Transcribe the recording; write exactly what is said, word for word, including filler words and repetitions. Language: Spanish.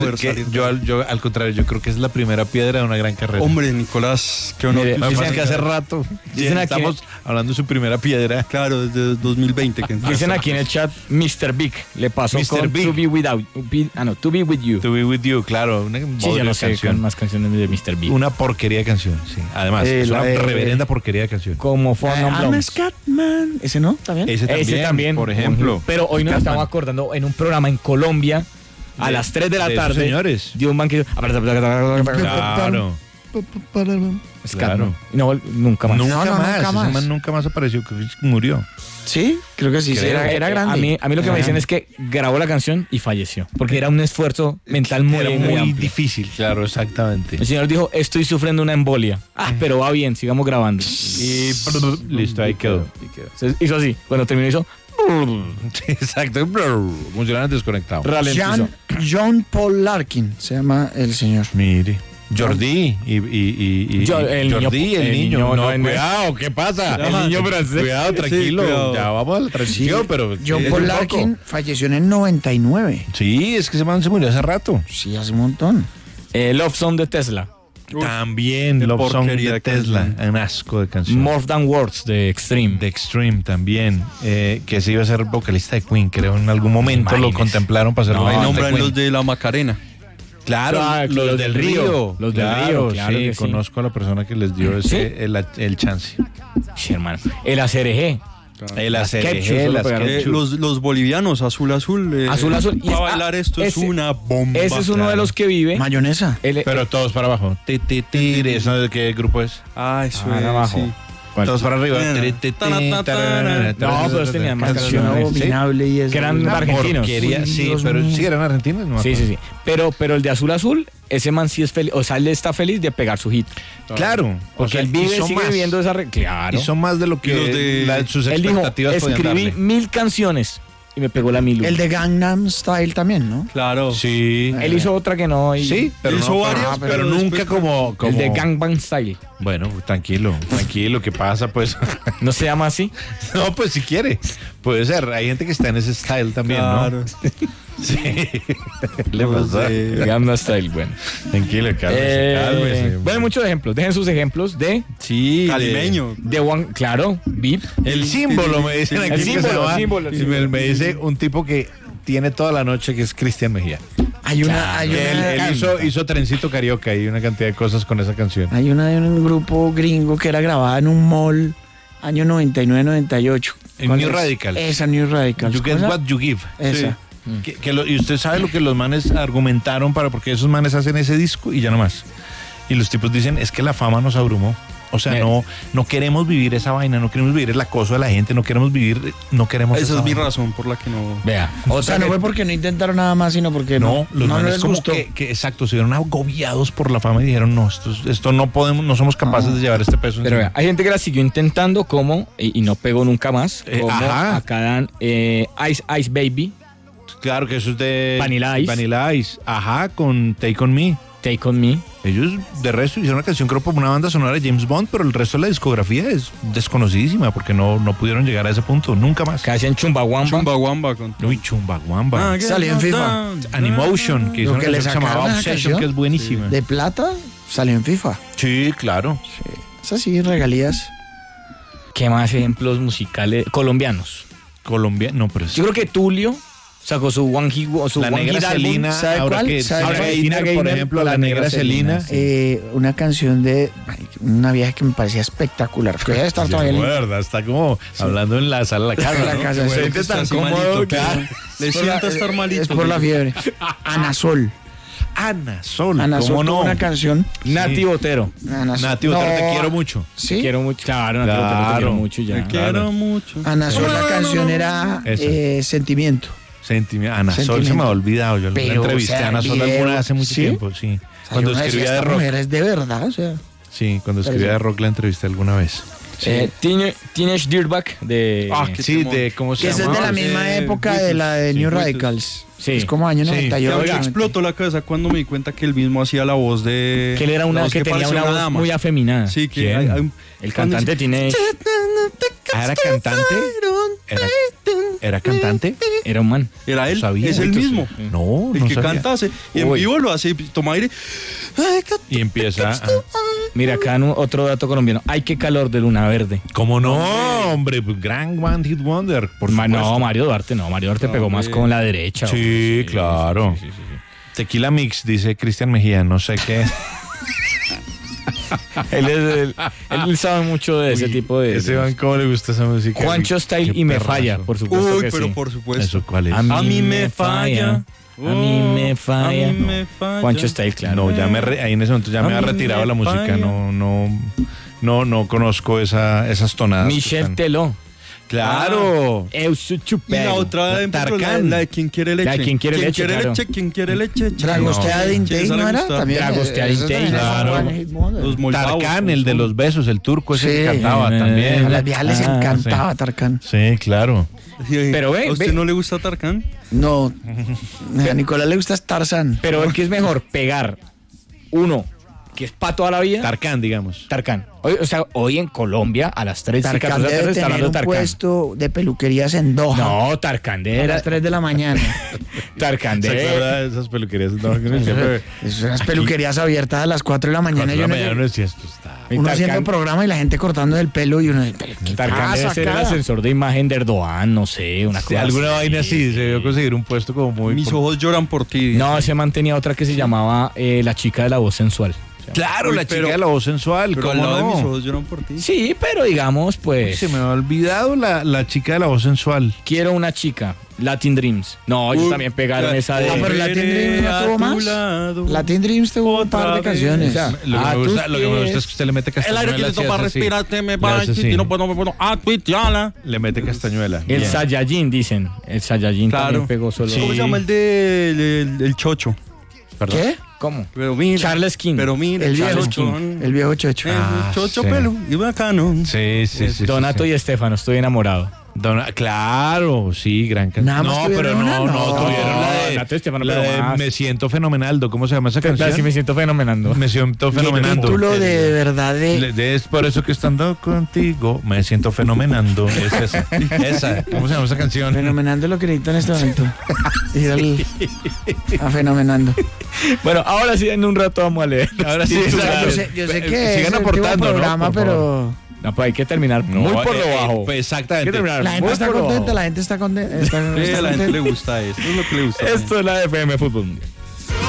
Que yo, al- yo, al contrario, yo creo que es la primera piedra de una gran carrera. Hombre, Nicolás, qué honor. Mire, que usted Además dicen que sea- hace rato Dicen aquí- estamos hablando de su primera piedra. Claro, desde dos mil veinte. Que Dicen aquí en el chat, mister Big le pasó mister con Big. To Be Without, be- ah no, To Be With You. To Be With You, claro. Una Sí, bodrio yo no sé canción. con más canciones de mister Big. Una porquería de canción, sí. Además, Eh, es una la de- reverenda porquería de canción. Como Four Non I'm a Blondes. Scatman. ¿Ese no? ¿También? Ese también, Ese también, por ejemplo. Pero hoy nos Scatman. estamos acordando en un programa en Colombia a De- las tres de la de esos tarde. señores. De un man que. Claro. Scatman. Y no, vol- nunca más. Nunca No, no, más. nunca Ese más. man nunca más apareció. Creo que murió. Sí, creo que sí. sí, Creo. era, era Eh, grande. A mí, a mí lo que Era me dicen grande. es que grabó la canción y falleció. Porque era un esfuerzo mental muy, Era muy, muy amplio. difícil. Claro, exactamente. El señor dijo, estoy sufriendo una embolia. Ah, pero va bien, sigamos grabando. Y listo, ahí quedó. Se hizo así. Cuando terminó hizo, Sí, exacto. Funcionaban desconectados. ralentizó. John, John Paul Larkin se llama el señor. Mire. Jordi y, y, y, y Yo- el niño- Jordi, el, el niño. niño, No, no, en- cuidado, ¿qué pasa? El niño francés. Cuidado, tranquilo. Sí, cuidado. Ya vamos a la transición, pero. John es Paul un Larkin poco. falleció en el noventa y nueve. Sí, es que ese man se murió hace rato. Sí, hace un montón. Eh, Love Song de Tesla. Uf, También qué Love Song porquería de de Tesla. canción. Un asco de canción. More Than Words de Extreme. de Extreme también. eh, que se iba a ser vocalista de Queen, creo. En algún momento lo Imagínese. contemplaron para ser No, Ahí vocalista nombran de los Queen. de la Macarena. Claro, Ah, los, del Río. Los del Claro, Río, claro sí, que sí. conozco a la persona que les dio ese, ¿Sí? el, el chance. Sí, hermano. El A C R G. El Las A C R G, ketchup, solo las pegaron. Eh, ketchup. los, los bolivianos, azul, azul. eh, Azul, azul. Y Para es- bailar ah, esto es ese- una bomba. Ese es uno de claro. los que vive. Mayonesa. El- Pero todos para abajo. Ti, ti, ti, ¿eso de qué grupo es? Ah, eso Ah, es. abajo. Sí. ¿Cuál? Todos para arriba. Mira. Ti, ti, ti, Taratata. tarara, No, pero este tenía más Canción canciones. abominable y eso. Que eran Una argentinos. Porquería, Uy, sí, Dios pero mío. sí eran argentinos. No me Sí, sí, acuerdo. sí. Pero, pero el de Azul Azul, ese man sí es feliz. O sea, él está feliz de pegar su hit. Claro, Porque o sea, él vive, hizo sigue más. viviendo esa... re- Claro. Hizo más de lo que Y los de- la- sus Él dijo, expectativas podían escribí darle. mil canciones y me pegó la mil. El de Gangnam Style también, ¿no? Claro. Sí. Él hizo otra que no. y- Sí, pero, hizo no, varias, pero, pero pero después nunca fue- como, como... El de Gangbang Style. Bueno, tranquilo, tranquilo, ¿qué pasa? Pues ¿No se llama así? no, pues si quiere, puede ser. Hay gente que está en ese style también, Claro. ¿no? Sí. Le Los pasa. de- Gangnam Style, bueno. Tranquilo, cálmese, Eh, cálmese. bueno, muchos ejemplos. Dejen sus ejemplos de... Sí, de- Calimeño. De One... Claro, V I P. El símbolo, me dicen Sí, aquí. el que se símbolo, llama- el símbolo, el y símbolo. me, me dice un tipo que tiene toda la noche, que es Cristian Mejía. Hay una, hay Él, una, él hizo, hizo Trencito Carioca y una cantidad de cosas con esa canción. hay una de un grupo gringo que era grabada en un mall año noventa y nueve noventa y ocho. En ¿Cuál New es? Radicals. Esa, New Radicals. You get ¿Cómo se what you give. llama? Esa. Que- que lo- y usted sabe lo que los manes argumentaron para porque esos manes hacen ese disco y ya no más. Y los tipos dicen, es que la fama nos abrumó. O sea, Mira. no, no queremos vivir esa vaina, no queremos vivir el acoso de la gente, no queremos vivir, no queremos Esa es mi vaina. razón por la que no. Vea. O sea, no fue porque no intentaron nada más, sino porque No, no, los no manes les como gustó. que, que, exacto, se vieron agobiados por la fama y dijeron, no, esto, esto no podemos, no somos capaces de llevar este peso. Pero encima". vea, hay gente que la siguió intentando como, y, y no pegó nunca más, Eh, como ajá. acá dan eh, Ice Ice Baby, Claro que eso es de Vanilla Ice. Vanilla Ice, ajá, con Take On Me. Take On Me. Ellos de resto hicieron una canción creo por una banda sonora de James Bond, pero el resto de la discografía es desconocidísima porque no, no pudieron llegar a ese punto, nunca más. Que hacen Chumbawamba. Chumbawamba con. Uy, Chumbawamba. Ah, Salió en FIFA. Animation, que hizo Lo una que le canción que se llamaba sacaron esa Obsession, canción. que es buenísima. De plata salió en FIFA. Sí, claro. Es así, regalías. ¿Qué más ejemplos musicales colombianos? Colombia, no, pero es... Yo creo que Tulio sacó su One Hit, su la One negra Hit album. Celina, ¿sabe ahora cuál? que ¿Sabe ahora cuál? Gaynor, por Gaynor, ejemplo, la negra Celina. sí. Eh, una canción de ay, una vieja que me parecía espectacular. Que debe estar Se todavía en acuerda, está como hablando en la sala de la casa. en la ¿no? casa. Qué bueno Sí. que está tan así cómodo, malito, claro. Le Es por la- siento estar malito. Es por la fiebre. Ana Sol. Ana Sol, Ana ¿cómo Sol no? tuvo una canción. Nati Sí. Botero. Ana Sol. Nati, otra, te No, quiero mucho. Sí. Quiero mucho. Claro, Nati Botero, te Claro. quiero mucho y ya. Te quiero Claro. mucho. Ana Sol, la canción era Esa. eh, Sentimiento. Sentimi- Ana Sol Sentimiento. se me ha olvidado. Yo la Pero, entrevisté o sea, a Ana Sol video, alguna hace mucho ¿sí? tiempo, sí. O sea, Cuando yo me decía, escribía de esta rock. mujer es de verdad, o sea. Sí, cuando escribía Pero de sí. rock la entrevisté alguna vez. Eh, Teenage, Teenage Dirtbag de... Ah, qué sí, temón. de cómo se Que esa es llama. de la Eh, misma época de Beatles, la de sí, New Beatles. Radicals. Sí. Es como año Sí. noventa y Que a mí ocho. me explotó la cabeza cuando me di cuenta que él mismo hacía la voz de. Que él era una la voz que tenía parecía una voz dama. muy afeminada. Sí, que ¿Quién? hay- hay un- El cuando cantante dice, Teenage... Ah, era cantante. Era- ¿Era cantante? Era un man. Era él, Sabía. es el mismo. No, El no que sabía. canta hace, y en Uy. vivo lo hace, toma aire. Ay, qué- Y empieza. a- Mira, acá en un- otro dato colombiano. Ay, qué calor de Luna Verde. ¿Cómo no, hombre? Pues, Gran One Hit Wonder, por Ma- supuesto. no, Mario Duarte no. Mario Duarte No, pegó más hombre. con la derecha. Sí, hombre, claro. sí, sí, sí, sí. Tequila Mix, dice Cristian Mejía, no sé qué. Él, es el- él sabe mucho de ese tipo de... Ese man, ¿cómo le gusta esa música? Juancho Style Qué y Me perrazo. Falla, por supuesto Uy, que pero sí. por supuesto. ¿Eso cuál es? A A mí me falla. A mí me falla. A mí me falla. Juancho Style, claro. No, ya me re- ahí en ese momento ya A me ha mí retirado me la música, falla. no, no, no, no conozco esa, esas tonadas. que Michelle están- Teló. Claro. Eu su Y chupego. la otra, La- la, la, Tarkan. la de ¿Quién quiere leche? La de ¿Quién quiere leche, quiere claro. leche? ¿Quién quiere leche? Dragosteada de Sí, Intei, esa le ¿no era? gustaba. También. Dragosteada de eso Intei, también es claro. un One Hit Wonder. Los Moldavos. Tarkan, el de los besos, el turco ese que Sí. cantaba Eh, también. A las viejas les Ah, encantaba Tarkan. Sí, claro. Pero ve, ¿A usted ve. no le gusta Tarkan? No, a Nicolás le gusta Tarzan. Pero ¿qué es mejor? Pegar uno que es para toda la vida. Tarkan, digamos. Tarkan. Hoy, o sea, hoy en Colombia a las tres y Tarkan catorce de la debe tarde está tener hablando un de Tarkan. puesto de peluquerías en Doha. No, Tarkan de A era las tres de la mañana. Tarkan ¿Se de acuerda de esas peluquerías? No, que uno siempre- Esas unas peluquerías abiertas a las cuatro de la mañana. Cuatro y de la uno, mañana uno decía, esto está... uno haciendo Tarkan, programa y la gente cortando el pelo y uno... ¿pero qué Tarkan debe pasa ser el acá? ascensor de imagen de Erdogan, no sé, una Sí, cosa alguna así. vaina así, se debió conseguir un puesto como muy... Mis ojos lloran por ti. No, se mantenía otra que se llamaba eh, La chica de la voz sensual. Claro, Uy, la pero- chica de la voz sensual, Pero al ¿cómo lado de mis no? ojos lloran por ti. Sí, pero digamos, pues, Se me ha olvidado la, la chica de la voz sensual. quiero una chica. Latin Dreams. No, ellos Uy, también pegaron ya- esa de... Ah, pero Latin Dreams no a tuvo tu más. lado. Latin Dreams tuvo un par de Otra vez. canciones. O sea, Lo que, a me gusta, tus lo que me gusta pies. es que usted le mete El castañuela. aire que le así, topa hace así. respirarte me Le va hace así. y no puedo, no puedo a tuitearla. Le mete castañuela. El Bien. Saiyajin, dicen. El Saiyajin Claro. también pegó solo. Sí. ¿Cómo se llama el de el, el- el chocho? ¿Perdón? ¿Qué? ¿Cómo? Pero mira, Charles King. Pero mira, El viejo, Charles King. King. el viejo chocho. Eh, Ah, chocho sí. pelo y bacano. Sí, sí, sí. Donato sí, sí. y Estefano, estoy enamorado. Dona- claro, sí, gran canción. Nada más No, tuvieron pero una, no, no, no. tuvieron la de, Donato y Estefano, la pero de más. Me siento fenomenal. ¿Cómo se llama esa Claro, canción? sí me siento fenomenando. Me siento Y el fenomenando. título de verdad de... Le- de- Es por eso que estando contigo me siento fenomenando. Es esa. Esa. ¿Cómo se llama esa canción? Fenomenando lo que necesito en este momento. Ir al- a Fenomenando. Bueno, ahora sí, en un rato vamos a leer. Ahora sí, Sí, claro. Yo sé, yo sé Eh, que es sigan el último aportando, ¿no? programa, Por pero... No, pues hay que terminar No, muy por eh, lo eh, bajo. pues Hay exactamente. que terminar La gente muy está por lo contenta, bajo. la gente está contenta. Está, Sí, está a la gente le contenta. gusta esto. Es lo que le gusta. Esto es la F M Fútbol Mundial.